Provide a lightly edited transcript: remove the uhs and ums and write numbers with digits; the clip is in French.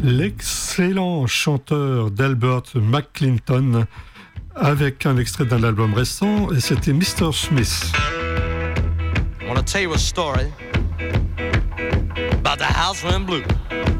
l'excellent chanteur d'Albert McClinton avec un extrait d'un album récent, et c'était Mr. Smith. I want to tell you a story about the house went blue.